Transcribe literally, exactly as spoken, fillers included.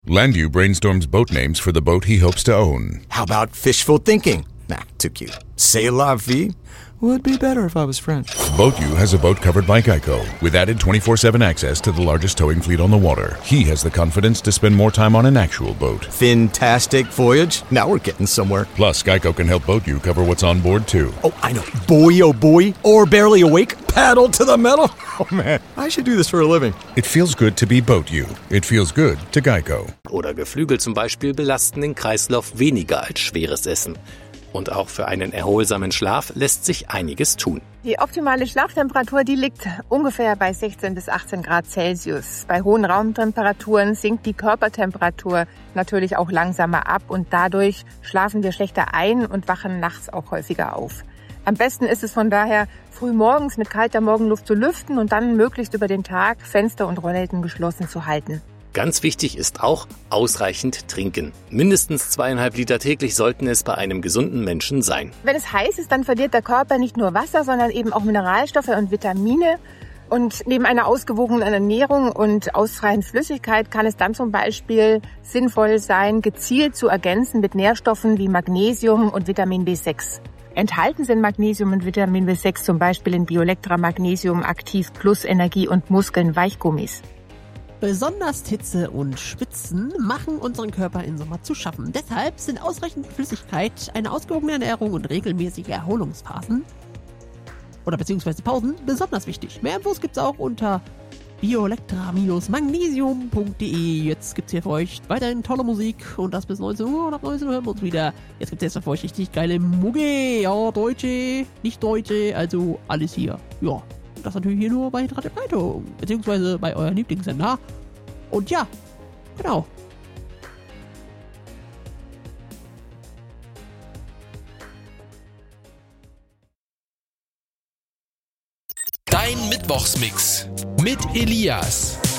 Landu brainstorms boat names for the boat he hopes to own. How about fishful thinking? Nah, too cute. C'est la vie? Would be better if I was French. BoatU has a boat covered by Geico with added twenty-four seven access to the largest towing fleet on the water. He has the confidence to spend more time on an actual boat. Fantastic voyage. Now we're getting somewhere. Plus, Geico can help BoatU cover what's on board, too. Oh, I know. Boy, oh boy. Or barely awake. Paddle to the metal. Oh, man. I should do this for a living. It feels good to be BoatU. It feels good to Geico. Oder Geflügel zum Beispiel belasten den Kreislauf weniger als schweres Essen. Und auch für einen erholsamen Schlaf lässt sich einiges tun. Die optimale Schlaftemperatur, die liegt ungefähr bei sechzehn bis achtzehn Grad Celsius. Bei hohen Raumtemperaturen sinkt die Körpertemperatur natürlich auch langsamer ab und dadurch schlafen wir schlechter ein und wachen nachts auch häufiger auf. Am besten ist es von daher, früh morgens mit kalter Morgenluft zu lüften und dann möglichst über den Tag Fenster und Rollläden geschlossen zu halten. Ganz wichtig ist auch ausreichend trinken. Mindestens zweieinhalb Liter täglich sollten es bei einem gesunden Menschen sein. Wenn es heiß ist, dann verliert der Körper nicht nur Wasser, sondern eben auch Mineralstoffe und Vitamine. Und neben einer ausgewogenen Ernährung und ausreichend Flüssigkeit kann es dann zum Beispiel sinnvoll sein, gezielt zu ergänzen mit Nährstoffen wie Magnesium und Vitamin B sechs. Enthalten sind Magnesium und Vitamin B sechs zum Beispiel in Biolectra Magnesium Aktiv Plus Energie und Muskeln Weichgummis. Besonders Hitze und Schwitzen machen unseren Körper im Sommer zu schaffen. Deshalb sind ausreichend Flüssigkeit, eine ausgewogene Ernährung und regelmäßige Erholungsphasen oder beziehungsweise Pausen besonders wichtig. Mehr Infos gibt's auch unter biolectra magnesium punkt de. Jetzt gibt's hier für euch weiterhin tolle Musik und das bis neunzehn Uhr und ab neunzehn Uhr hören wir uns wieder. Jetzt gibt's jetzt für euch richtig geile Mucke. Ja, Deutsche, nicht Deutsche, also alles hier. Ja. Das natürlich hier nur bei Radio Breite, beziehungsweise bei eurem Lieblingssender. Und ja, genau. Dein Mittwochsmix mit Elias.